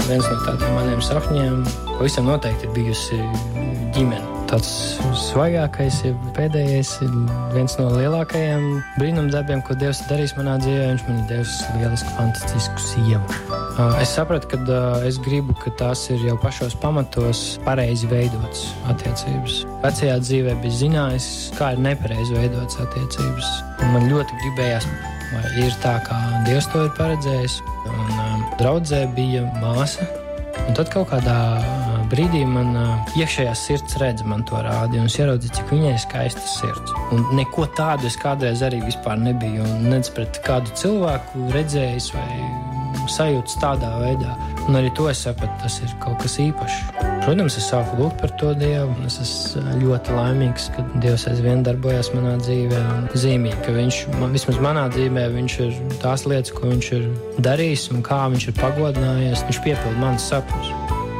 viens no tādiem maniem sapņiem pavisam noteikti ir bijusi ģimene. Tāds svaigākais, pēdējais, viens no lielākajiem brīnumdarbiem, ko Dievs darīs manā dzīvē. Viņš man ir devis lielisku, fantastisku sievu. Es sapratu, ka es gribu, ka tās ir jau pašos pamatos pareizi veidotas attiecības. Vecajā dzīvē bija zinājis, kā ir nepareizi veidotas attiecības. Man ļoti gribējās, vai ir tā, kā Dievs to ir paredzējis. Un draudzē bija māsa. Un tad kaut kādā brīdī man iekšējā sirds redze man to rādīja. Un es ieraudzīju, cik viņai ir skaista sirds. Un neko tādu es kādreiz arī vispār nebiju. Un nec pret kādu cilvēku redzējis vai sajūtas tādā veidā. Un arī to es sapratu, tas ir kaut kas īpašs. Protams, es sāku lūgt par to Dievu. Es esmu ļoti laimīgs, ka Dievs aizvien darbojas manā dzīvē. Un zīmīgi, ka viņš, vismaz manā dzīvē, viņš ir tās lietas, ko viņš ir darījis un kā viņš ir pagodinājies. Viņš piepilda manas sapņus.